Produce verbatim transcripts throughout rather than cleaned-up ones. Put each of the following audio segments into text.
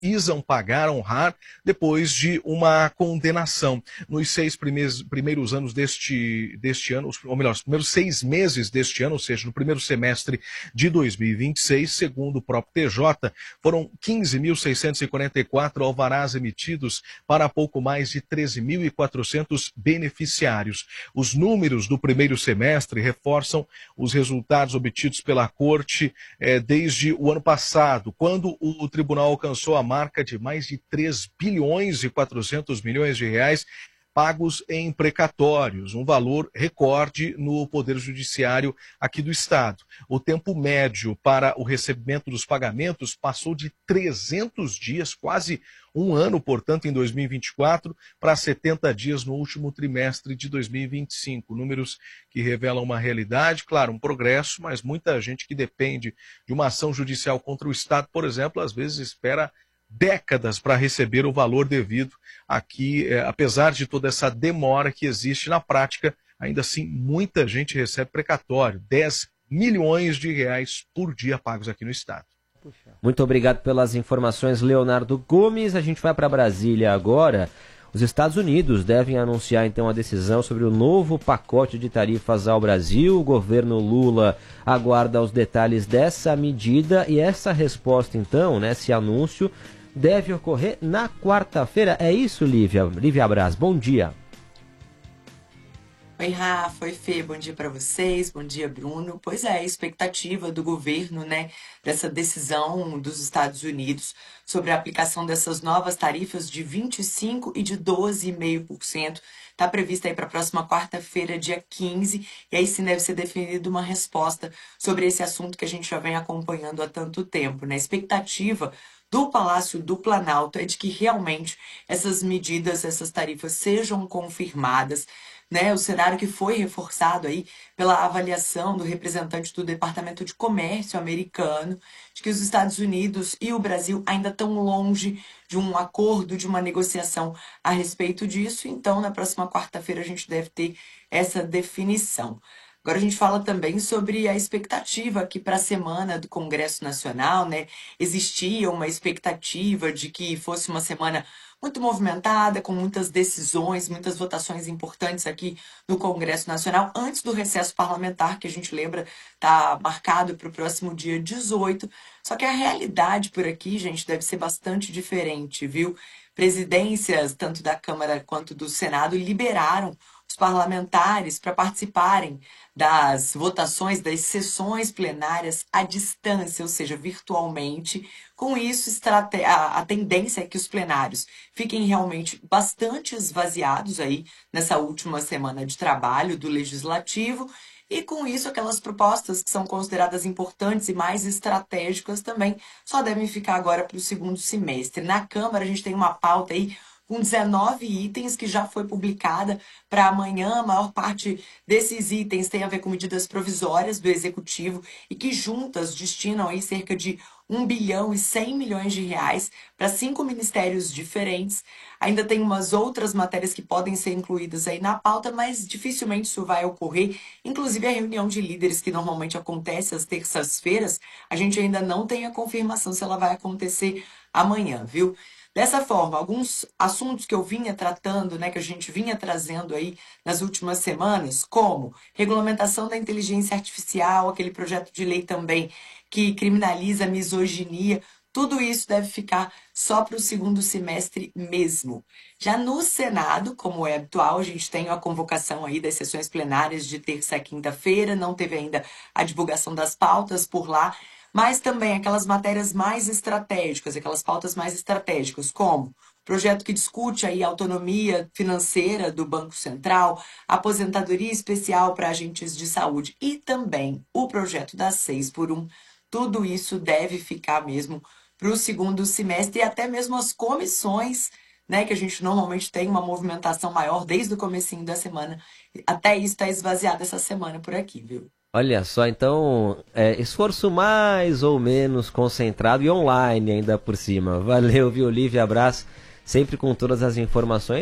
precisam pagar, honrar, depois de uma condenação. Nos seis primeiros, primeiros anos deste, deste ano, ou melhor, os primeiros seis meses deste ano, ou seja, no primeiro semestre de dois mil e vinte e seis, segundo o próprio T J, foram quinze mil seiscentos e quarenta e quatro alvarás emitidos para pouco mais de treze mil e quatrocentos beneficiários. Os números do primeiro semestre reforçam os resultados obtidos pela Corte eh, desde o ano passado, quando o tribunal alcançou a marca de mais de três bilhões e quatrocentos milhões de reais pagos em precatórios, um valor recorde no Poder Judiciário aqui do Estado. O tempo médio para o recebimento dos pagamentos passou de trezentos dias, quase um ano, portanto, em dois mil e vinte e quatro, para setenta dias no último trimestre de dois mil e vinte e cinco. Números que revelam uma realidade, claro, um progresso, mas muita gente que depende de uma ação judicial contra o Estado, por exemplo, às vezes espera décadas para receber o valor devido. Aqui, é, apesar de toda essa demora que existe na prática, ainda assim muita gente recebe precatório, dez milhões de reais por dia pagos aqui no Estado. Muito obrigado pelas informações, Leonardo Gomes. A gente vai para Brasília agora. Os Estados Unidos devem anunciar então a decisão sobre o novo pacote de tarifas ao Brasil. O governo Lula aguarda os detalhes dessa medida e essa resposta então, né, esse anúncio deve ocorrer na quarta-feira. É isso, Lívia? Lívia Braz, bom dia. Oi, Rafa, oi, Fê, bom dia para vocês, bom dia, Bruno. Pois é, a expectativa do governo, né, dessa decisão dos Estados Unidos sobre a aplicação dessas novas tarifas de vinte e cinco por cento e de doze vírgula cinco por cento está prevista aí para a próxima quarta-feira, dia quinze, e aí sim deve ser definida uma resposta sobre esse assunto que a gente já vem acompanhando há tanto tempo, né? A expectativa do Palácio do Planalto é de que realmente essas medidas, essas tarifas sejam confirmadas, né? O cenário que foi reforçado aí pela avaliação do representante do Departamento de Comércio americano, de que os Estados Unidos e o Brasil ainda estão longe de um acordo, de uma negociação a respeito disso. Então, na próxima quarta-feira, a gente deve ter essa definição. Agora a gente fala também sobre a expectativa que para a semana do Congresso Nacional, né, existia uma expectativa de que fosse uma semana muito movimentada, com muitas decisões, muitas votações importantes aqui no Congresso Nacional, antes do recesso parlamentar, que a gente lembra está marcado para o próximo dia dezoito. Só que a realidade por aqui, gente, deve ser bastante diferente, viu? Presidências, tanto da Câmara quanto do Senado, liberaram os parlamentares para participarem das votações, das sessões plenárias à distância, ou seja, virtualmente. Com isso, a tendência é que os plenários fiquem realmente bastante esvaziados aí nessa última semana de trabalho do Legislativo. E com isso, aquelas propostas que são consideradas importantes e mais estratégicas também só devem ficar agora para o segundo semestre. Na Câmara, a gente tem uma pauta aí com dezenove itens que já foi publicada para amanhã. A maior parte desses itens tem a ver com medidas provisórias do Executivo e que juntas destinam aí cerca de um bilhão e cem milhões de reais para cinco ministérios diferentes. Ainda tem umas outras matérias que podem ser incluídas aí na pauta, mas dificilmente isso vai ocorrer. Inclusive a reunião de líderes que normalmente acontece às terças-feiras, a gente ainda não tem a confirmação se ela vai acontecer amanhã, viu? Dessa forma, alguns assuntos que eu vinha tratando, né, que a gente vinha trazendo aí nas últimas semanas, como regulamentação da inteligência artificial, aquele projeto de lei também que criminaliza a misoginia, tudo isso deve ficar só para o segundo semestre mesmo. Já no Senado, como é habitual, a gente tem a convocação aí das sessões plenárias de terça a quinta-feira, não teve ainda a divulgação das pautas por lá, mas também aquelas matérias mais estratégicas, aquelas pautas mais estratégicas, como projeto que discute aí a autonomia financeira do Banco Central, aposentadoria especial para agentes de saúde e também o projeto da seis por um. Tudo isso deve ficar mesmo para o segundo semestre e até mesmo as comissões, né, que a gente normalmente tem uma movimentação maior desde o comecinho da semana. Até isso está esvaziado essa semana por aqui, viu? Olha só, então, é, esforço mais ou menos concentrado e online ainda por cima. Valeu, viu, Lívia? Abraço, sempre com todas as informações.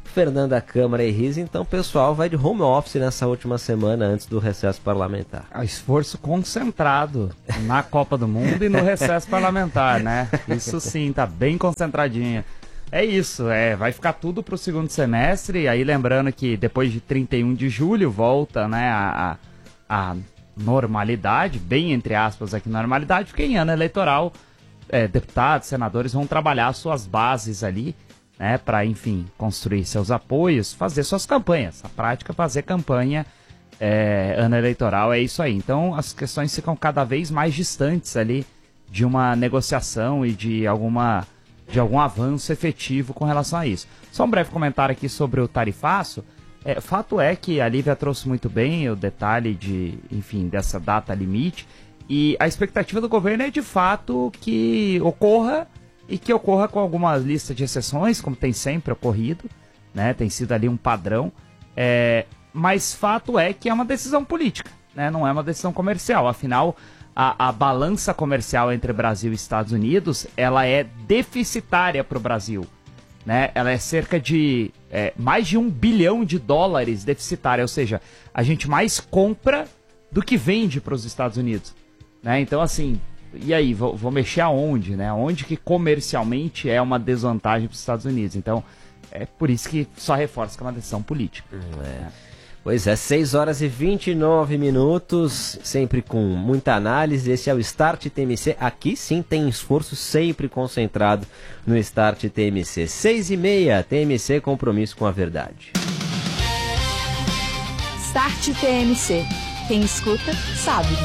Fernanda Câmara e Riz, então o pessoal vai de home office nessa última semana antes do recesso parlamentar. É um esforço concentrado na Copa do Mundo e no recesso parlamentar, né? Isso sim, tá bem concentradinho. É isso, é, vai ficar tudo pro segundo semestre, e aí lembrando que depois de trinta e um de julho volta, né, a, a normalidade, bem entre aspas aqui normalidade, porque em ano eleitoral é, deputados, senadores vão trabalhar suas bases ali, né, para, enfim, construir seus apoios, fazer suas campanhas. A prática é fazer campanha, é, ano eleitoral, é isso aí. Então as questões ficam cada vez mais distantes ali de uma negociação e de alguma, de algum avanço efetivo com relação a isso. Só um breve comentário aqui sobre o tarifaço. É, fato é que a Lívia trouxe muito bem o detalhe de, enfim, dessa data limite, e a expectativa do governo é de fato que ocorra, e que ocorra com alguma lista de exceções, como tem sempre ocorrido, né? Tem sido ali um padrão. É, mas fato é que é uma decisão política, né? Não é uma decisão comercial. Afinal, a, a balança comercial entre Brasil e Estados Unidos, ela é deficitária para o Brasil, né? Ela é cerca de é, mais de um bilhão de dólares deficitária, ou seja, a gente mais compra do que vende para os Estados Unidos, né? Então, assim, e aí, vou, vou mexer aonde, né? Onde que comercialmente é uma desvantagem para os Estados Unidos. Então, é por isso que só reforça que é uma decisão política. É. Pois é, seis horas e vinte e nove minutos, sempre com muita análise. Esse é o Start T M C. Aqui sim tem esforço sempre concentrado no Start T M C. seis e meia, T M C, compromisso com a verdade. Start T M C. Quem escuta, sabe.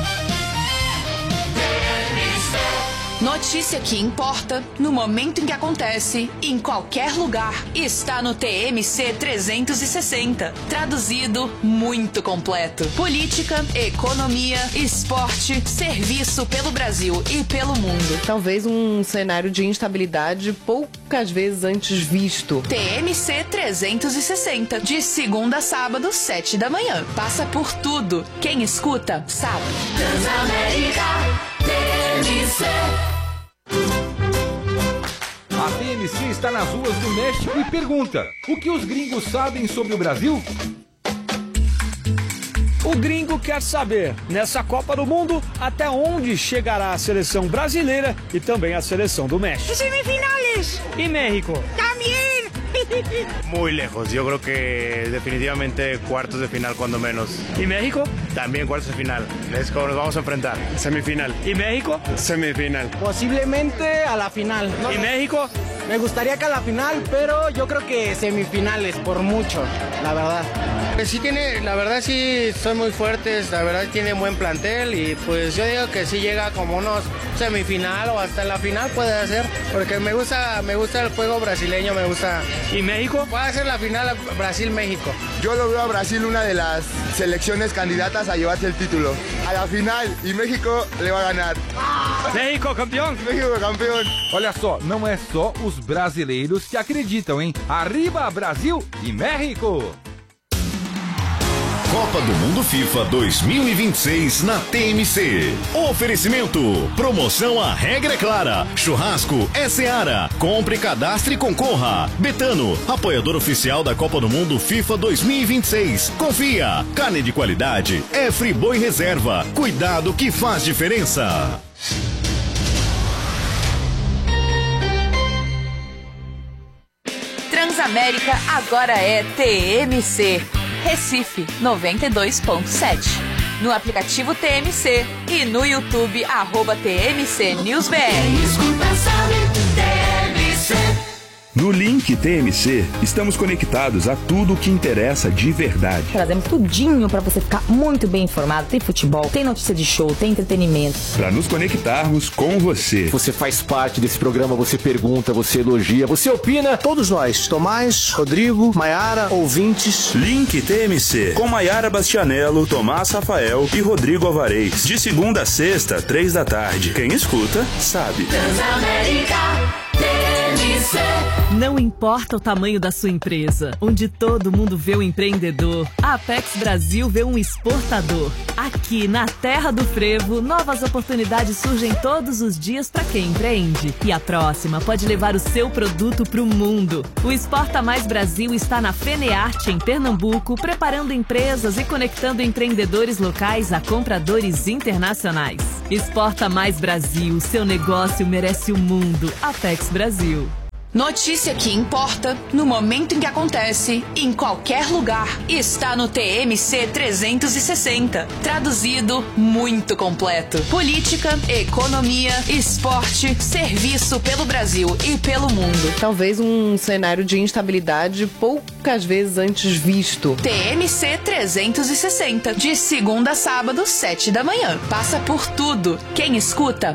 Notícia que importa, no momento em que acontece, em qualquer lugar, está no T M C trezentos e sessenta. Traduzido, muito completo. Política, economia, esporte, serviço pelo Brasil e pelo mundo. Talvez um cenário de instabilidade poucas vezes antes visto. T M C trezentos e sessenta, de segunda a sábado, sete da manhã. Passa por tudo. Quem escuta, sabe. Transamérica, T M C. A T M C está nas ruas do México e pergunta: o que os gringos sabem sobre o Brasil? O gringo quer saber, nessa Copa do Mundo, até onde chegará a seleção brasileira e também a seleção do México. Semifinales. E México? También. Muy lejos, yo creo que definitivamente cuartos de final cuando menos. ¿Y México? También cuartos de final, es como nos vamos a enfrentar. Semifinal. ¿Y México? Semifinal. Posiblemente a la final. ¿Y México? Me gustaría que a la final, pero yo creo que semifinales, por mucho, la verdad. Pues sí tiene, la verdad sí son muy fuertes, la verdad tiene buen plantel y pues yo digo que sí llega como unos semifinal o hasta la final puede ser, porque me gusta, me gusta el juego brasileño, me gusta. ¿Y México? Puede ser la final Brasil-México. Yo lo veo a Brasil una de las selecciones candidatas a llevarse el título a la final y México le va a ganar. México campeão! México campeão! Olha só, não é só os brasileiros que acreditam, hein? Arriba Brasil e México! Copa do Mundo FIFA dois mil e vinte e seis na T M C. Oferecimento. Promoção A Regra é Clara. Churrasco é Seara. Compre, cadastre e concorra. Betano, apoiador oficial da Copa do Mundo FIFA dois mil e vinte e seis. Confia. Carne de qualidade é Friboi Reserva. Cuidado que faz diferença. Transamérica agora é T M C. Recife noventa e dois ponto sete. No aplicativo T M C e no YouTube, arroba T M C News B R. No Link T M C, estamos conectados a tudo o que interessa de verdade. Trazemos tudinho para você ficar muito bem informado. Tem futebol, tem notícia de show, tem entretenimento. Para nos conectarmos com você. Você faz parte desse programa, você pergunta, você elogia, você opina. Todos nós, Tomás, Rodrigo, Maiara, ouvintes. Link T M C, com Maiara Bastianello, Tomás Rafael e Rodrigo Alvarez. De segunda a sexta, três da tarde. Quem escuta, sabe. Transamérica T M C. Não importa o tamanho da sua empresa, onde todo mundo vê o empreendedor, a Apex Brasil vê um exportador. Aqui na Terra do Frevo, novas oportunidades surgem todos os dias para quem empreende. E a próxima pode levar o seu produto para o mundo. O Exporta Mais Brasil está na FENEARTE, em Pernambuco, preparando empresas e conectando empreendedores locais a compradores internacionais. Exporta Mais Brasil, seu negócio merece o mundo. Apex Brasil. Notícia que importa, no momento em que acontece, em qualquer lugar, está no T M C trezentos e sessenta. Traduzido, muito completo. Política, economia, esporte, serviço pelo Brasil e pelo mundo. Talvez um cenário de instabilidade poucas vezes antes visto. T M C trezentos e sessenta, de segunda a sábado, sete da manhã. Passa por tudo. Quem escuta,